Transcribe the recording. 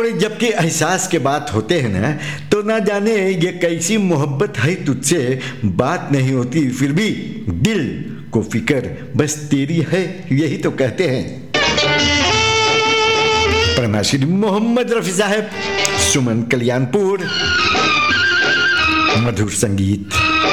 और जबकि एहसास के बात होते हैं ना, तो ना जाने ये कैसी मोहब्बत है तुझसे, बात नहीं होती फिर भी दिल को फिक्र बस तेरी है, यही तो कहते हैं। प्रणाशी मोहम्मद रफी साहब, सुमन कल्याणपुर, मधुर संगीत।